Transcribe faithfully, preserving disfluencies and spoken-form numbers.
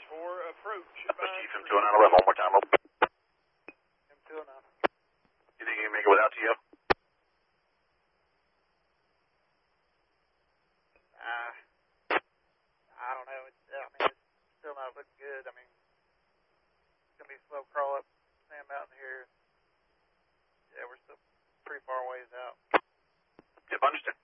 for approach. Chief, M two oh nine eleven, one more time. M two oh nine. You think you can make it without T O? Uh, I don't know. It's, I mean, it's still not looking good. I mean, it's going to be a slow crawl up Sand Mountain here. Yeah, we're still pretty far ways out. Yep, understand.